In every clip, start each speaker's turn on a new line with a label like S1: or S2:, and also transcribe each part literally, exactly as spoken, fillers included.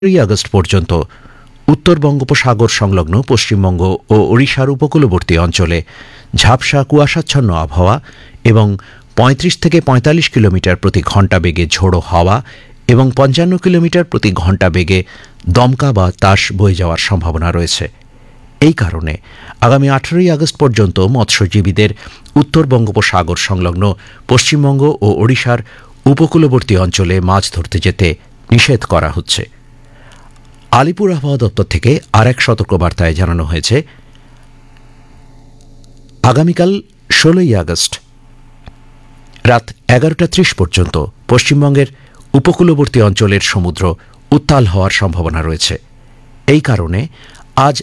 S1: দুই আগস্ট পর্যন্ত উত্তর বঙ্গোপসাগর সংলগ্ন পশ্চিমবঙ্গ ও ওড়িশার উপকূলবর্তী অঞ্চলে ঝাপসা কুয়াশাচ্ছন্ন আবহাওয়া এবং পঁয়ত্রিশ থেকে পঁয়তাল্লিশ কিলোমিটার প্রতি ঘণ্টা বেগে ঝোড়ো হাওয়া এবং পঞ্চান্ন কিলোমিটার প্রতি ঘণ্টা বেগে দমকা বাতাস বয়ে যাওয়ার সম্ভাবনা রয়েছে। এই কারণে আগামী আঠারোই আগস্ট পর্যন্ত মৎস্যজীবীদের উত্তর বঙ্গোপসাগর সংলগ্ন পশ্চিমবঙ্গ ও ওড়িশার উপকূলবর্তী অঞ্চলে মাছ ধরতে যেতে নিষেধ করা হচ্ছে। আলিপুর আবহাওয়া দপ্তর থেকে আর এক সতর্কবার্তায় জানানো হয়েছে, আগামীকাল ষোলোই আগস্ট রাত এগারোটা ত্রিশ পর্যন্ত পশ্চিমবঙ্গের উপকূলবর্তী অঞ্চলের সমুদ্র উত্তাল হওয়ার সম্ভাবনা রয়েছে। এই কারণে আজ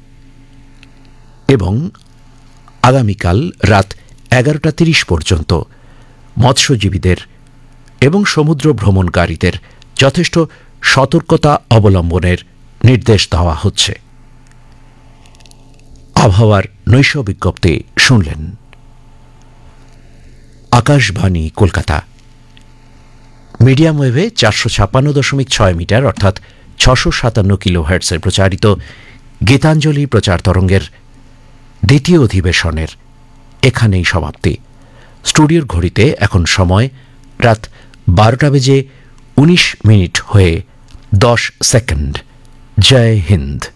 S1: এবং আগামীকাল রাত এগারোটা তিরিশ পর্যন্ত মৎস্যজীবীদের এবং সমুদ্র ভ্রমণকারীদের যথেষ্ট সতর্কতা অবলম্বনের নির্দেশ দেওয়া হচ্ছে। আবহাওয়ার নৈশ বিজ্ঞপ্তি শুনলেন। আকাশবাণী কলকাতা। মিডিয়াম ওয়েভে চারশো ছাপ্পান্ন দশমিক ছয় মিটার অর্থাৎ ছশো সাতান্ন কিলো হার্টসে প্রচারিত গীতাঞ্জলি প্রচার তরঙ্গের দ্বিতীয় অধিবেশনের এখানেই সমাপ্তি। স্টুডিওর ঘড়িতে এখন সময় রাত বারোটা বেজে উনিশ মিনিট হয়ে দশ সেকেন্ড। জয় হিন্দ।